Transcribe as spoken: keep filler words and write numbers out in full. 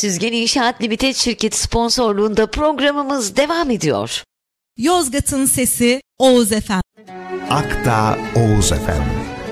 Süzgen İnşaat Limited şirketi sponsorluğunda programımız devam ediyor. Yozgat'ın Sesi Oğuz Efendi. Akdağ Oğuz Efendi.